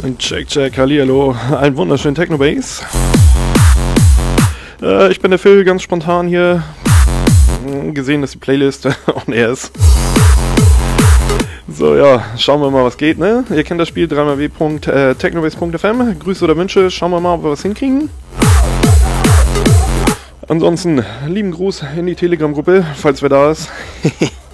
Check, check, hallihallo, ein wunderschönen Technobase. Ich bin der Phil, ganz spontan hier. Gesehen, dass die Playlist on air ist. So, ja, schauen wir mal, was geht, ne? Ihr kennt das Spiel, 3xw.technobase.fm. Grüße oder Wünsche, schauen wir mal, ob wir was hinkriegen. Ansonsten, lieben Gruß in die Telegram-Gruppe, falls wer da ist.